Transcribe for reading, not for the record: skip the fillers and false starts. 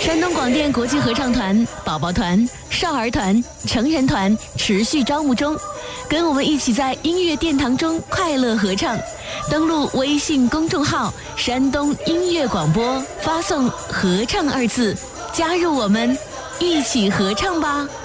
山东广电国际合唱团、宝宝团、少儿团、成人团持续招募中，跟我们一起在音乐殿堂中快乐合唱。登录微信公众号“山东音乐广播”，发送“合唱”2字，加入我们，一起合唱吧。